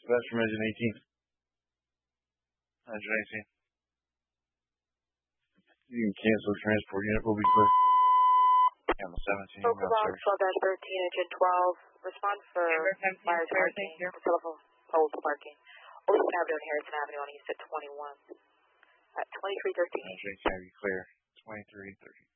Dispatch from engine 18. Engine 18. You can cancel transport unit. Will be clear. Camel 17. Local box 12-13, engine 12. Respond for fire parking. Telephone pole parking. Olson Avenue and Harrison Avenue on East at 21. At 2313. Engine 18 will be clear. 2313.